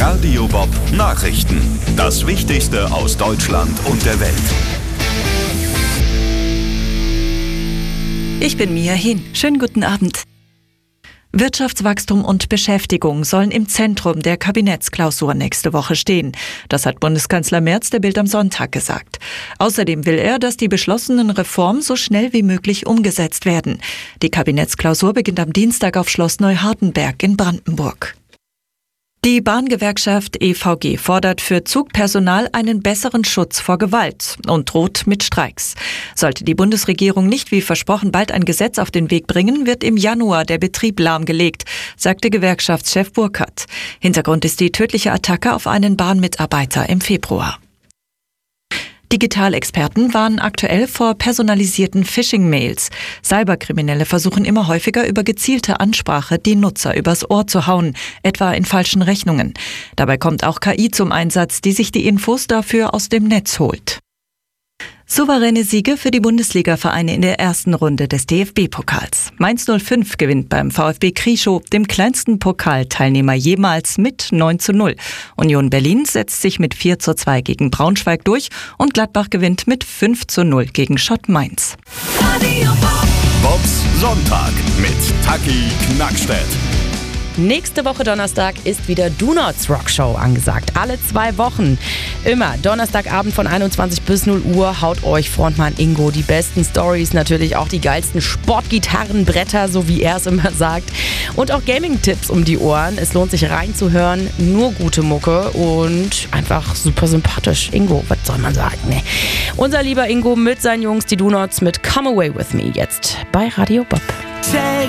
Radio Bob Nachrichten. Das Wichtigste aus Deutschland und der Welt. Ich bin Mia Hin. Schönen guten Abend. Wirtschaftswachstum und Beschäftigung sollen im Zentrum der Kabinettsklausur nächste Woche stehen. Das hat Bundeskanzler Merz der Bild am Sonntag gesagt. Außerdem will er, dass die beschlossenen Reformen so schnell wie möglich umgesetzt werden. Die Kabinettsklausur beginnt am Dienstag auf Schloss Neuhardenberg in Brandenburg. Die Bahngewerkschaft EVG fordert für Zugpersonal einen besseren Schutz vor Gewalt und droht mit Streiks. Sollte die Bundesregierung nicht wie versprochen bald ein Gesetz auf den Weg bringen, wird im Januar der Betrieb lahmgelegt, sagte Gewerkschaftschef Burkhardt. Hintergrund ist die tödliche Attacke auf einen Bahnmitarbeiter im Februar. Digitalexperten warnen aktuell vor personalisierten Phishing-Mails. Cyberkriminelle versuchen immer häufiger über gezielte Ansprache die Nutzer übers Ohr zu hauen, etwa in falschen Rechnungen. Dabei kommt auch KI zum Einsatz, die sich die Infos dafür aus dem Netz holt. Souveräne Siege für die Bundesliga-Vereine in der ersten Runde des DFB-Pokals. Mainz 05 gewinnt beim VfB Krischow, dem kleinsten Pokalteilnehmer jemals, mit 9:0. Union Berlin setzt sich mit 4:2 gegen Braunschweig durch und Gladbach gewinnt mit 5:0 gegen Schott Mainz. Bobs Sonntag mit Taki Knackstedt. Nächste Woche Donnerstag ist wieder Do Nots Rock Show angesagt. Alle 2 Wochen. Immer Donnerstagabend von 21 bis 0 Uhr haut euch Frontmann Ingo die besten Stories, natürlich auch die geilsten Sportgitarrenbretter, so wie er es immer sagt. Und auch Gaming-Tipps um die Ohren. Es lohnt sich reinzuhören. Nur gute Mucke und einfach super sympathisch. Ingo, was soll man sagen? Ne? Unser lieber Ingo mit seinen Jungs, die Do Nots mit Come Away With Me, jetzt bei Radio Bob.